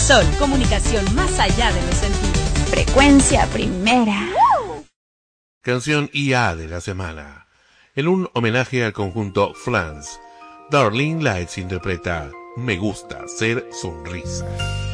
Sol, comunicación más allá de los sentidos. Frecuencia primera. Canción IA de la semana. En un homenaje al conjunto Flans, Darling Lights interpreta Me gusta ser sonrisa.